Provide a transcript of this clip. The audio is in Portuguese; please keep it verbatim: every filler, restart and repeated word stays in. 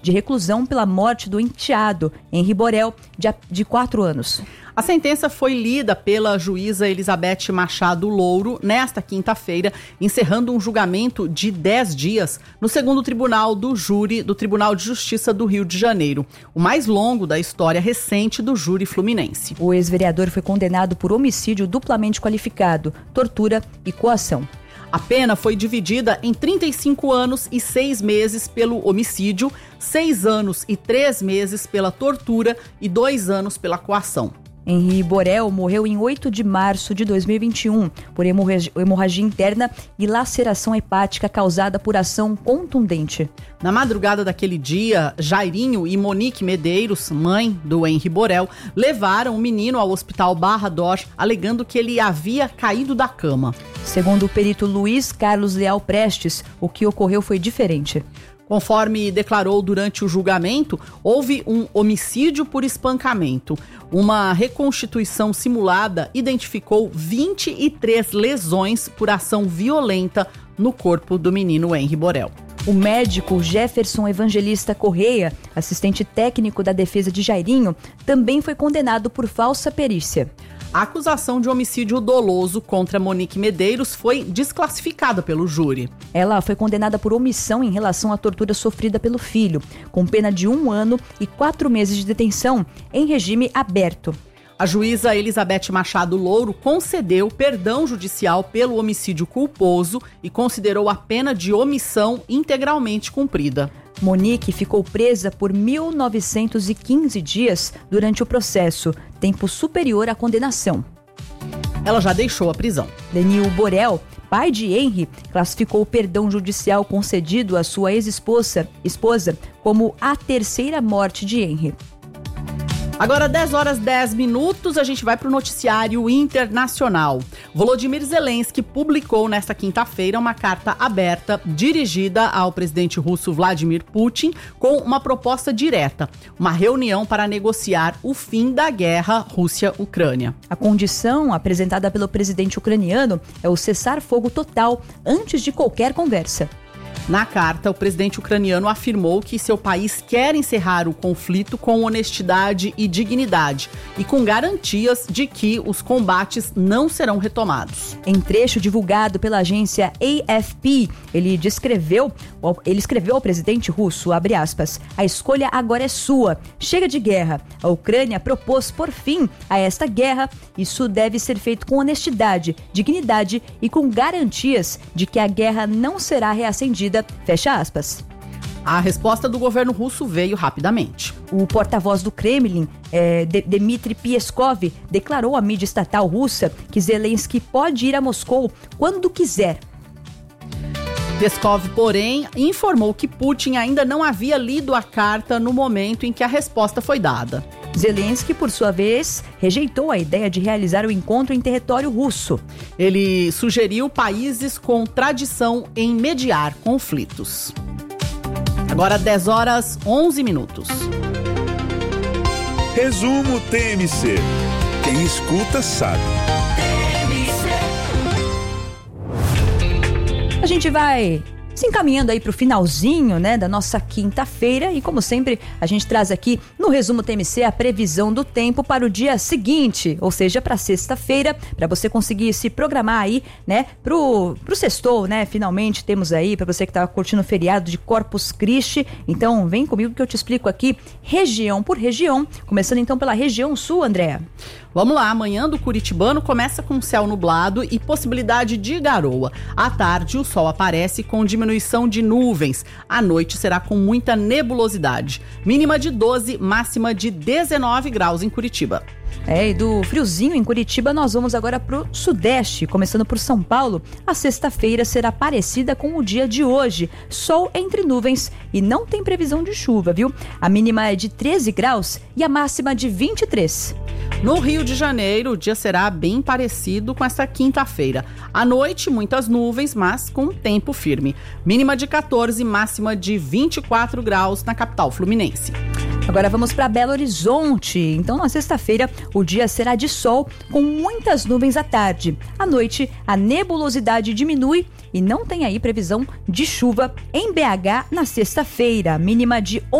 de reclusão pela morte do enteado, Henri Borel, de quatro anos. A sentença foi lida pela juíza Elizabeth Machado Louro nesta quinta-feira, encerrando um julgamento de dez dias no segundo tribunal do júri do Tribunal de Justiça do Rio de Janeiro, o mais longo da história recente do júri fluminense. O ex-vereador foi condenado por homicídio duplamente qualificado, tortura e coação. A pena foi dividida em trinta e cinco anos e seis meses pelo homicídio, seis anos e três meses pela tortura e dois anos pela coação. Henri Borel morreu em oito de março de dois mil e vinte e um por hemorragia, hemorragia interna e laceração hepática causada por ação contundente. Na madrugada daquele dia, Jairinho e Monique Medeiros, mãe do Henri Borel, levaram o menino ao hospital Barra d'Or, alegando que ele havia caído da cama. Segundo o perito Luiz Carlos Leal Prestes, o que ocorreu foi diferente. Conforme declarou durante o julgamento, houve um homicídio por espancamento. Uma reconstituição simulada identificou vinte e três lesões por ação violenta no corpo do menino Henri Borel. O médico Jefferson Evangelista Correia, assistente técnico da defesa de Jairinho, também foi condenado por falsa perícia. A acusação de homicídio doloso contra Monique Medeiros foi desclassificada pelo júri. Ela foi condenada por omissão em relação à tortura sofrida pelo filho, com pena de um ano e quatro meses de detenção, em regime aberto. A juíza Elizabeth Machado Louro concedeu perdão judicial pelo homicídio culposo e considerou a pena de omissão integralmente cumprida. Monique ficou presa por mil novecentos e quinze dias durante o processo, tempo superior à condenação. Ela já deixou a prisão. Denil Borel, pai de Henri, classificou o perdão judicial concedido à sua ex-esposa esposa, como a terceira morte de Henri. Agora, dez horas e dez minutos, a gente vai para o noticiário internacional. Volodymyr Zelensky publicou nesta quinta-feira uma carta aberta dirigida ao presidente russo Vladimir Putin com uma proposta direta, uma reunião para negociar o fim da guerra Rússia-Ucrânia. A condição apresentada pelo presidente ucraniano é o cessar-fogo total antes de qualquer conversa. Na carta, o presidente ucraniano afirmou que seu país quer encerrar o conflito com honestidade e dignidade e com garantias de que os combates não serão retomados. Em trecho divulgado pela agência A F P, ele descreveu, ele escreveu ao presidente russo, abre aspas, a escolha agora é sua, chega de guerra. A Ucrânia propôs por fim a esta guerra. Isso deve ser feito com honestidade, dignidade e com garantias de que a guerra não será reacendida. Fecha aspas. A resposta do governo russo veio rapidamente. O porta-voz do Kremlin, é, Dmitry Peskov, declarou à mídia estatal russa que Zelensky pode ir a Moscou quando quiser. Peskov, porém, informou que Putin ainda não havia lido a carta no momento em que a resposta foi dada. Zelensky, por sua vez, rejeitou a ideia de realizar o encontro em território russo. Ele sugeriu países com tradição em mediar conflitos. Agora, dez horas e onze minutos. Resumo T M C. Quem escuta sabe. A gente vai se encaminhando aí para o finalzinho, né, da nossa quinta-feira e, como sempre, a gente traz aqui no Resumo T M C a previsão do tempo para o dia seguinte, ou seja, para sexta-feira, para você conseguir se programar aí, né, pro, pro sextou, né, finalmente temos aí, para você que tá curtindo o feriado de Corpus Christi, então vem comigo que eu te explico aqui região por região, começando então pela região sul, Andréa. Vamos lá, amanhã do Curitibano começa com céu nublado e possibilidade de garoa. À tarde, o sol aparece com diminuição de nuvens. À noite será com muita nebulosidade. Mínima de doze, máxima de dezenove graus em Curitiba. É, e do friozinho em Curitiba nós vamos agora pro sudeste, começando por São Paulo. A sexta-feira será parecida com o dia de hoje, sol entre nuvens e não tem previsão de chuva, viu? A mínima é de treze graus e a máxima de vinte e três. No Rio de Janeiro, o dia será bem parecido com essa quinta-feira. À noite, muitas nuvens, mas com tempo firme. Mínima de quatorze, máxima de vinte e quatro graus na capital fluminense. Agora vamos para Belo Horizonte. Então, na sexta-feira, o dia será de sol, com muitas nuvens à tarde. À noite, a nebulosidade diminui e não tem aí previsão de chuva em B H na sexta-feira. Mínima de